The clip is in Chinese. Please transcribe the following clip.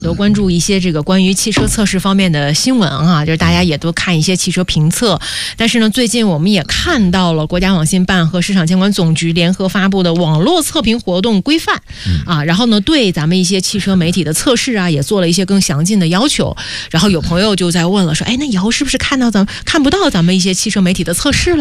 都关注一些这个关于汽车测试方面的新闻啊，就是大家也都看一些汽车评测。但是呢，最近我们也看到了国家网信办和市场监管总局联合发布的网络测评活动规范啊，然后呢，对咱们一些汽车媒体的测试啊，也做了一些更详尽的要求。然后有朋友就在问了，说，哎，那以后是不是看不到咱们一些汽车媒体的测试了？